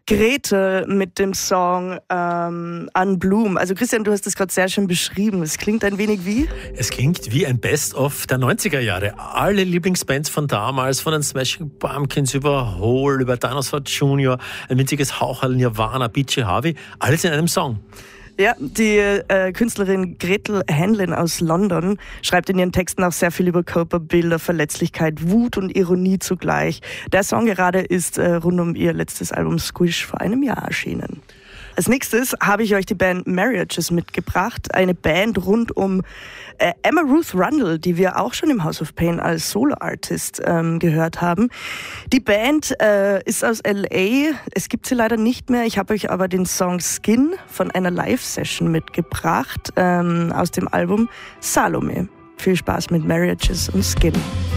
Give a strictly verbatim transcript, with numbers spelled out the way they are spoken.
Gretel mit dem Song ähm, Unbloom. Also Christian, du hast das gerade sehr schön beschrieben. Es klingt ein wenig wie? Es klingt wie ein Best-of der neunziger Jahre. Alle Lieblingsbands von damals, von den Smashing Pumpkins über Hole, über Dinosaur Junior, ein winziges Haucherl, Nirvana, B J Harvey, alles in einem Song. Ja, die äh, Künstlerin Gretel Hanlon aus London schreibt in ihren Texten auch sehr viel über Körperbilder, Verletzlichkeit, Wut und Ironie zugleich. Der Song gerade ist äh, rund um ihr letztes Album Squish vor einem Jahr erschienen. Als nächstes habe ich euch die Band Marriages mitgebracht, eine Band rund um äh, Emma Ruth Rundle, die wir auch schon im House of Pain als Solo-Artist ähm, gehört haben. Die Band äh, ist aus L A, es gibt sie leider nicht mehr. Ich habe euch aber den Song Skin von einer Live-Session mitgebracht ähm, aus dem Album Salome. Viel Spaß mit Marriages und Skin.